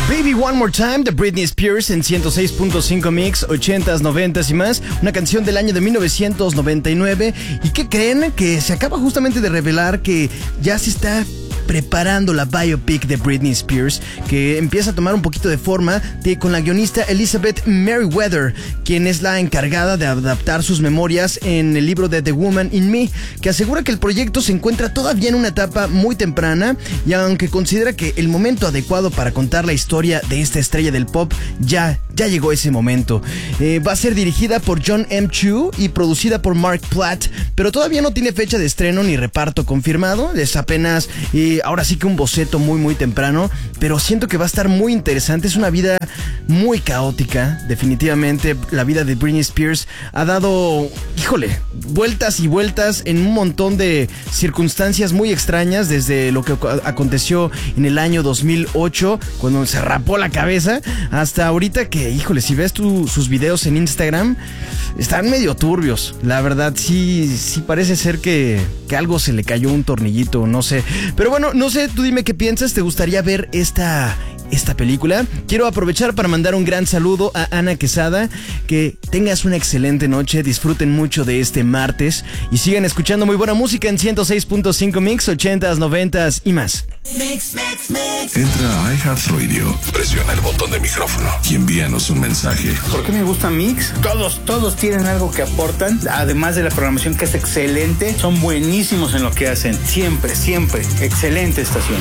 Baby One More Time de Britney Spears en 106.5 Mix, 80s, 90s y más. Una canción del año de 1999. ¿Y qué creen? Que se acaba justamente de revelar que ya se está preparando la biopic de Britney Spears, que empieza a tomar un poquito de forma con la guionista Elizabeth Merriweather, quien es la encargada de adaptar sus memorias en el libro de The Woman in Me, que asegura que el proyecto se encuentra todavía en una etapa muy temprana, y aunque considera que el momento adecuado para contar la historia de esta estrella del pop ya llegó ese momento. Va a ser dirigida por John M. Chu y producida por Mark Platt, pero todavía no tiene fecha de estreno ni reparto confirmado. Es apenas ahora sí que un boceto muy temprano, pero siento que va a estar muy interesante. Es una vida muy caótica, definitivamente. La vida de Britney Spears ha dado, vueltas y vueltas en un montón de circunstancias muy extrañas, desde lo que aconteció en el año 2008, cuando se rapó la cabeza, hasta ahorita que, si ves sus videos en Instagram, están medio turbios. La verdad, sí parece ser que algo se le cayó, un tornillito, no sé. Pero bueno, no sé, tú dime qué piensas. ¿Te gustaría ver esta película? Quiero aprovechar para mandar un gran saludo a Ana Quesada. Que tengas una excelente noche, disfruten mucho de este martes y sigan escuchando muy buena música en 106.5 Mix, 80s, 90s y más. Mix. Entra a iHeartRadio, presiona el botón de micrófono y envíanos un mensaje. ¿Por qué me gusta Mix? Todos tienen algo que aportan, además de la programación que es excelente. Son buenísimos en lo que hacen, siempre, excelente estación.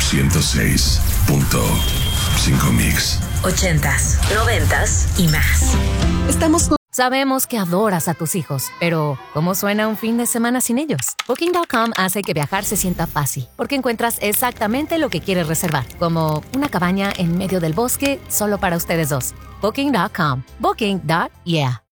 106.5 Mix. 80s, 90s y más. Sabemos que adoras a tus hijos, pero ¿cómo suena un fin de semana sin ellos? Booking.com hace que viajar se sienta fácil, porque encuentras exactamente lo que quieres reservar, como una cabaña en medio del bosque solo para ustedes dos. Booking.com. Booking.yeah.